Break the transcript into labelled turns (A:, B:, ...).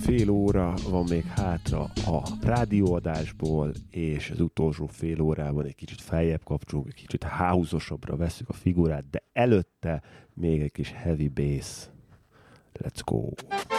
A: fél óra van még hátra a rádióadásból, és az utolsó fél órában egy kicsit feljebb kapcsolunk, egy kicsit house-osabbra vesszük a figurát, de előtte még egy kis heavy bass. Let's go!